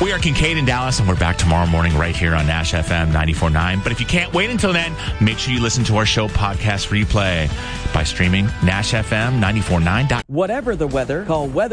We are Kincaid in Dallas, and we're back tomorrow morning right here on Nash FM 94.9. But if you can't wait until then, make sure you listen to our show podcast replay by streaming Nash FM 94.9. Whatever the weather, call Weather